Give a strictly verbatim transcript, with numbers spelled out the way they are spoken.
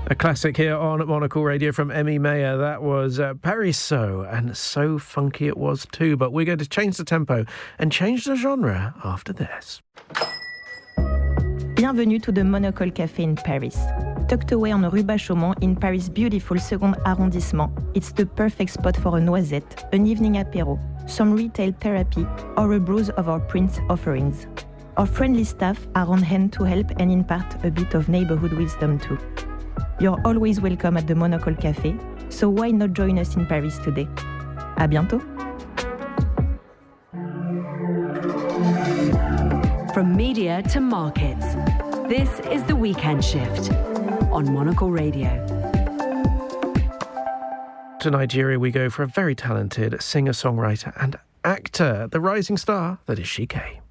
A classic here on Monocle Radio from Emmy Mayer. That was uh, Paris So, and so funky it was too. But we're going to change the tempo and change the genre after this. Bienvenue to the Monocle Café in Paris. Tucked away on Rue Bachaumont in Paris' beautiful second arrondissement, it's the perfect spot for a noisette, an evening apéro, some retail therapy, or a browse of our print offerings. Our friendly staff are on hand to help and impart a bit of neighborhood wisdom too. You're always welcome at the Monocle Café, so why not join us in Paris today? À bientôt! From media to markets, this is The Weekend Shift on Monocle Radio. To Nigeria we go for a very talented singer-songwriter and actor, the rising star that is Chike.